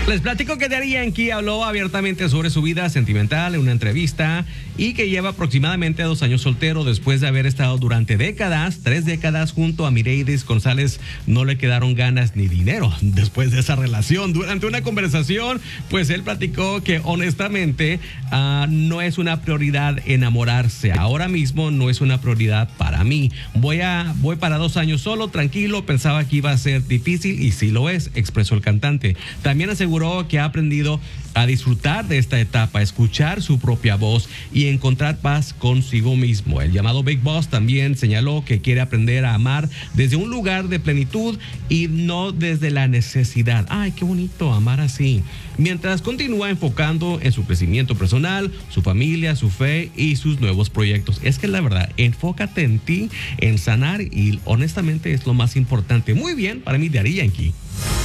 Les platico que Daddy Yankee habló abiertamente sobre su vida sentimental en una entrevista y que lleva aproximadamente 2 años soltero después de haber estado durante 3 décadas junto a Mireidis González. No le quedaron ganas ni dinero después de esa relación. Durante una conversación, pues él platicó que honestamente no es una prioridad enamorarse. Ahora mismo no es una prioridad para mí. Voy para 2 años solo, tranquilo. Pensaba que iba a ser difícil y sí lo es, expresó el cantante. También aseguró que ha aprendido a disfrutar de esta etapa, escuchar su propia voz y encontrar paz consigo mismo. El llamado Big Boss también señaló que quiere aprender a amar desde un lugar de plenitud y no desde la necesidad. Ay, qué bonito amar así. Mientras continúa enfocando en su crecimiento personal, su familia, su fe y sus nuevos proyectos. Es que la verdad, enfócate en ti, en sanar y honestamente es lo más importante. Muy bien, para mí Daddy Yankee.